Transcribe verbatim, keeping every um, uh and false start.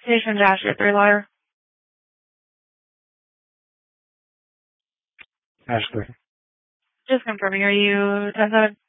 Jason Josh, your three lawyer. Ashley. Just confirming, are you ten seven?